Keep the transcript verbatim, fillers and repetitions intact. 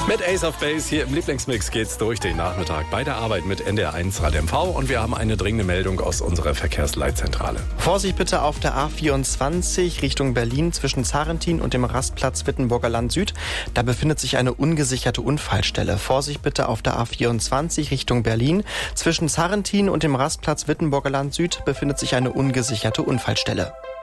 Mit Ace of Base hier im Lieblingsmix geht's durch den Nachmittag bei der Arbeit mit N D R eins Rad M V und wir haben eine dringende Meldung aus unserer Verkehrsleitzentrale. Vorsicht bitte auf der A vierundzwanzig Richtung Berlin zwischen Zarentin und dem Rastplatz Wittenburger Land Süd. Da befindet sich eine ungesicherte Unfallstelle. Vorsicht bitte auf der A vierundzwanzig Richtung Berlin zwischen Zarentin und dem Rastplatz Wittenburger Land Süd befindet sich eine ungesicherte Unfallstelle.